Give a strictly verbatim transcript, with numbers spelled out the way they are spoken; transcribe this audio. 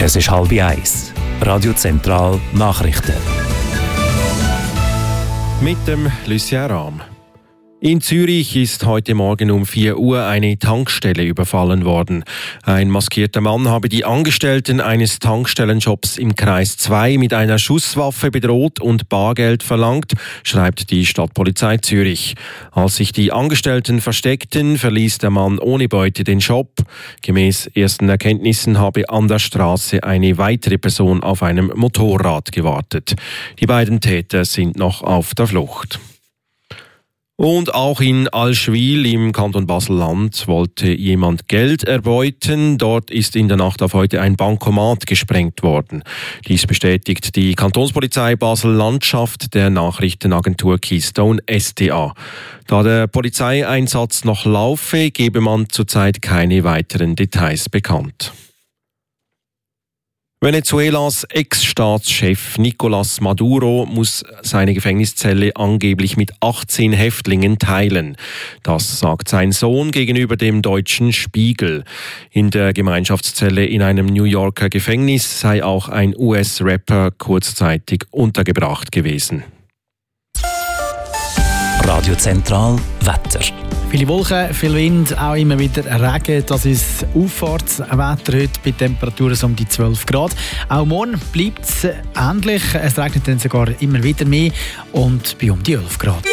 Es ist halb eins. Radio Zentral Nachrichten. Mit dem Lucien Rahm. In Zürich ist heute Morgen um vier Uhr eine Tankstelle überfallen worden. Ein maskierter Mann habe die Angestellten eines Tankstellenshops im Kreis zwei mit einer Schusswaffe bedroht und Bargeld verlangt, schreibt die Stadtpolizei Zürich. Als sich die Angestellten versteckten, verließ der Mann ohne Beute den Shop. Gemäß ersten Erkenntnissen habe an der Straße eine weitere Person auf einem Motorrad gewartet. Die beiden Täter sind noch auf der Flucht. Und auch in Allschwil im Kanton Basel-Land wollte jemand Geld erbeuten. Dort ist in der Nacht auf heute ein Bankomat gesprengt worden. Dies bestätigt die Kantonspolizei Basel-Landschaft der Nachrichtenagentur Keystone S D A. Da der Polizeieinsatz noch laufe, gebe man zurzeit keine weiteren Details bekannt. Venezuelas Ex-Staatschef Nicolás Maduro muss seine Gefängniszelle angeblich mit achtzehn Häftlingen teilen. Das sagt sein Sohn gegenüber dem deutschen Spiegel. In der Gemeinschaftszelle in einem New Yorker Gefängnis sei auch ein U S-Rapper kurzzeitig untergebracht gewesen. Radio Zentral Wetter. Viele Wolken, viel Wind, auch immer wieder Regen. Das ist Auffahrtswetter heute bei Temperaturen um die zwölf Grad. Auch morgen bleibt es ähnlich. Es regnet dann sogar immer wieder mehr und bei um die elf Grad.